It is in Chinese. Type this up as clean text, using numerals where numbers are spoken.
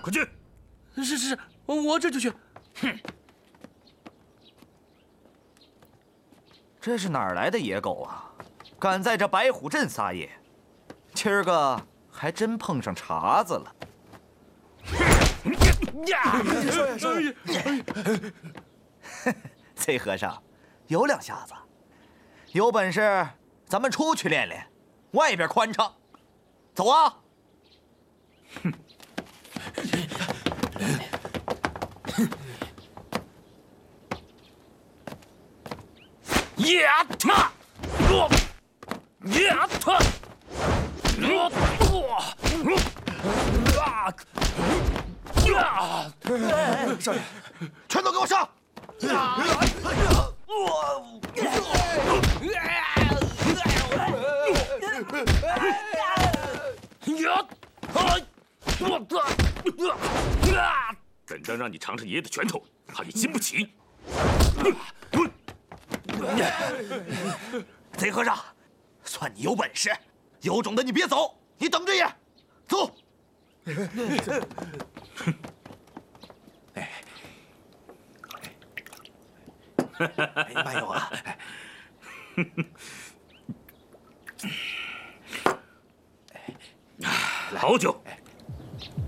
快去！ 是，我这就去。 哼！ 这是哪儿来的野狗啊？敢在这白虎镇撒野！今儿个还真碰上茬子了。 少爷， 崔和尚，有两下子，有本事咱们出去练练，外边宽敞。走啊！哼！ 呀他！呀他！ 少爷，全都给我上！ 本当让你尝尝爷爷的拳头，怕你经不起。 贼和尚，算你有本事，有种的你别走，你等着爷，走。慢有啊！ 好酒。